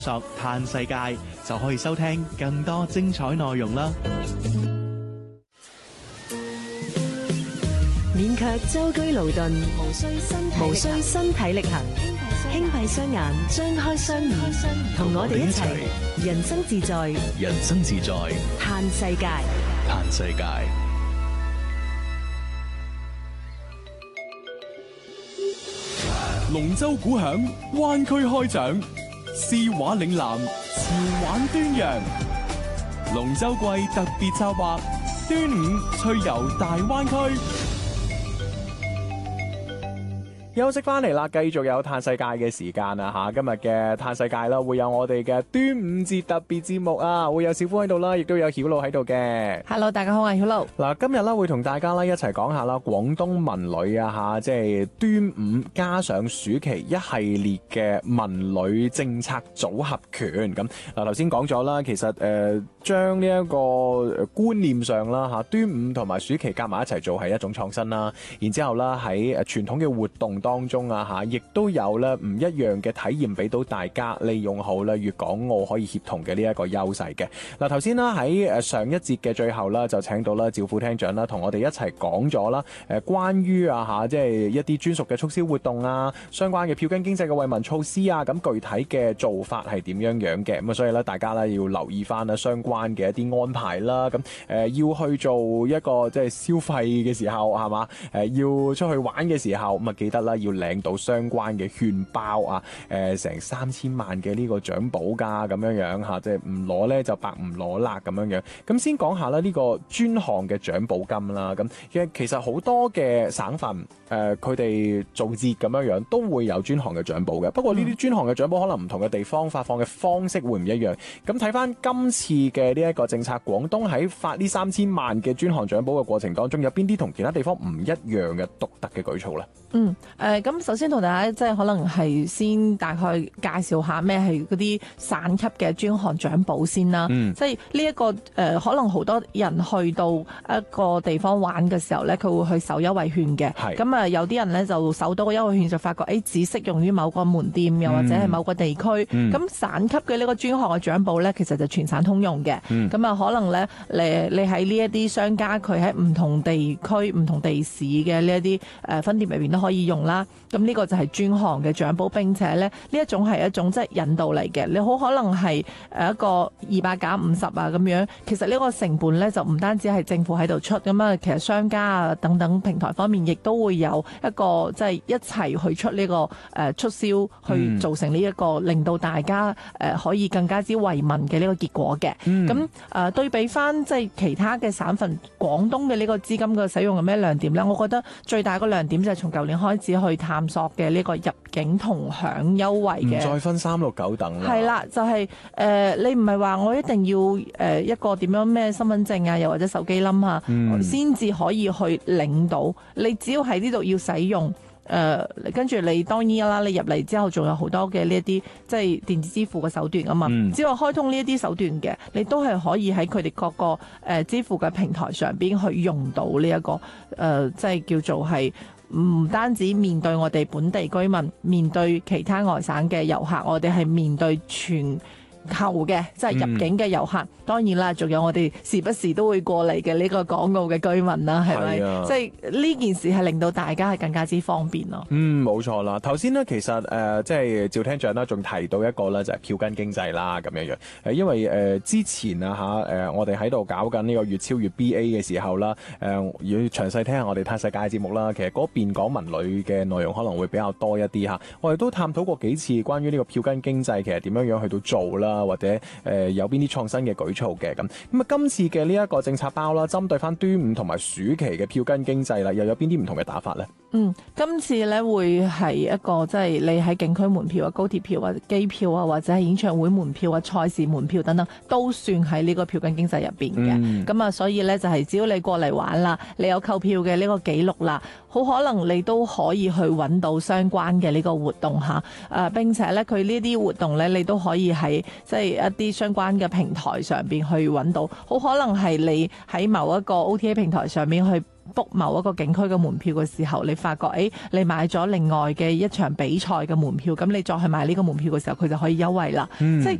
索嘆世界就可以收聽更多精彩內容啦。 免卻舟車勞頓，無需身體力行，輕閉雙眼，張開雙耳，同我哋一齊人生自在， 人生自在， 嘆世界。 嘆世界。 龍舟鼓響，灣區開獎，詩畫嶺南，潮玩端陽。龍舟季特別策劃，端午趣遊大灣區。 休息翻嚟啦，繼續有嘆世界嘅時間啊吓！今日嘅嘆世界啦，會有我哋嘅端午節特別節目啊，會有小夫喺度啦，亦都有曉露喺度嘅。 Hello， 大家好，我係曉露。 嗱，今日咧會同大家咧一齊講下啦，廣東文旅啊吓，即係端午加上暑期一系列嘅文旅政策組合拳。咁嗱，頭先講咗啦，其實將呢一個觀念上啦吓，端午同埋暑期夾埋一齊做係一種創新啦。然之後啦喺傳統嘅活動當中啊吓，亦都有咧唔一樣嘅體驗俾到大家，利用好咧粵港澳可以協同嘅呢一個優勢嘅。嗱，頭先啦喺上一節嘅最後啦，就請到啦趙副廳長啦，同我哋一齊講咗啦關於啊吓，即係一啲專屬嘅促銷活動啊，相關嘅票根經濟嘅惠民措施啊，咁具體嘅做法係點樣樣嘅？咁啊，所以咧大家咧要留意翻啦相關嘅一啲安排啦。咁要去做一個即係消費嘅時候係嘛？要出去玩嘅時候咁啊，記得啦。要領到相關嘅券包啊，成3000萬嘅呢個獎保㗎咁樣樣嚇，即係唔攞咧就白唔攞啦咁樣樣。咁先講下啦，呢個專項嘅獎保金啦，咁其實好多嘅省份佢哋做節咁樣樣都會有專項嘅獎保嘅。不過呢啲專項嘅獎保可能唔同嘅地方發放嘅方式會唔一樣。咁睇翻今次嘅呢一個政策，廣東喺發呢3000萬嘅專項獎保嘅過程當中，有邊啲同其他地方唔一樣嘅獨特嘅舉措咧？ 咁首先同大家即係可能係先大概介紹下咩係嗰啲省級嘅專項獎保先啦。即係呢一個可能好多人去到一個地方玩嘅時候咧，佢會去搜優惠券嘅。咁啊有啲人咧就搜到個優惠券就發覺只適用於某個門店又或者係某個地區。咁省級嘅呢個專項嘅獎保咧，其實就全省通用嘅。咁啊可能咧你喺呢一啲商家佢喺唔同地區唔同地市嘅呢一啲分店入邊都可以用啦。咁呢個就係專項嘅獎保，並且咧呢一種係一種即係引導嚟嘅。你好可能係一個200減50啊咁樣，其實呢個成本咧就唔單止係政府喺度出，咁啊其實商家啊等等平台方面亦都會有一個即係一齊去出呢個促銷，去造成呢一個令到大家可以更加之惠民嘅呢個結果嘅。咁對比翻即係其他嘅省份，廣東嘅呢個資金嘅使用有咩亮點咧？我覺得最大個亮點就係從舊年開始去探索嘅呢個入境同享優惠嘅， 唔再分369等啦。 係啦，就係你唔係話我一定要一個點樣咩身份證啊，又或者手機冧啊，先至可以去領到。你只要喺呢度要使用。跟住你當然啦，你入嚟之後仲有好多嘅呢一啲即係電子支付嘅手段啊嘛。只要開通呢一啲手段嘅，你都係可以喺佢哋各個支付嘅平台上邊去用到呢一個即係叫做係唔單止面對我哋本地居民，面對其他外省嘅遊客，我哋係面對全球嘅即係入境嘅遊客。當然啦，仲有我哋時不時都會過嚟嘅呢個港澳嘅居民啦，係咪？即係呢件事係令到大家係更加之方便咯。 冇錯啦。頭先咧，其實即係趙廳長啦，仲提到一個咧就係票根經濟啦咁樣樣。因為之前啊嚇我哋喺度搞緊呢個粵超越 BA 嘅時候啦，要詳細聽下我哋嘆世界節目啦。其實嗰邊講文旅嘅內容可能會比較多一啲嚇。我哋都探討過幾次關於呢個票根經濟其實點樣樣去到做啦，或者有邊啲創新嘅舉措嘅咁啊，今次嘅呢一個政策包啦，針對翻端午同埋暑期嘅票根經濟啦，又有邊啲唔同嘅打法咧？ 今次咧會係一個即係你喺景區門票啊、高鐵票啊、機票啊，或者係演唱會門票啊、賽事門票等等，都算喺呢個票根經濟入邊嘅。咁啊，所以咧就係只要你過嚟玩啦，你有購票嘅呢個記錄啦，好可能你都可以去揾到相關嘅呢個活動嚇。並且咧佢呢啲活動咧，你都可以喺即係一啲相關嘅平台上邊去揾到，好可能係你喺某一個 OTA 平台上面去 book 某一個景區嘅門票嘅時候，你發覺你買咗另外嘅一場比賽嘅門票，咁你再去買呢個門票嘅時候，佢就可以優惠啦。即係